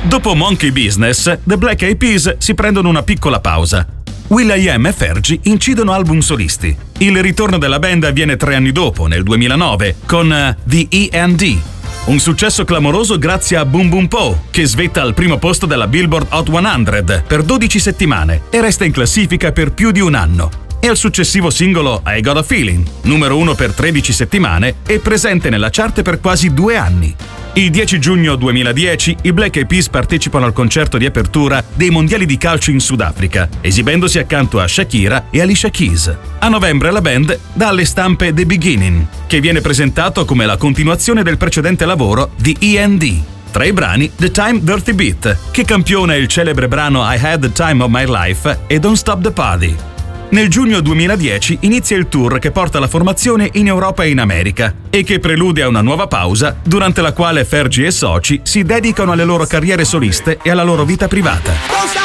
Dopo Monkey Business, The Black Eyed Peas si prendono una piccola pausa. will.i.am e Fergie incidono album solisti. Il ritorno della band avviene 3 anni dopo, nel 2009, con The E&D. Un successo clamoroso grazie a Boom Boom Pow, che svetta al primo posto della Billboard Hot 100 per 12 settimane e resta in classifica per più di un anno. E al successivo singolo I Got a Feeling, numero 1 per 13 settimane e presente nella chart per quasi 2 anni. Il 10 giugno 2010 i Black Eyed Peas partecipano al concerto di apertura dei mondiali di calcio in Sudafrica, esibendosi accanto a Shakira e Alicia Keys. A novembre la band dà alle stampe The Beginning, che viene presentato come la continuazione del precedente lavoro di E&D. Tra i brani The Time Dirty Beat, che campiona il celebre brano I Had the Time of My Life e Don't Stop the Party. Nel giugno 2010 inizia il tour che porta la formazione in Europa e in America e che prelude a una nuova pausa durante la quale Fergie e soci si dedicano alle loro carriere soliste e alla loro vita privata.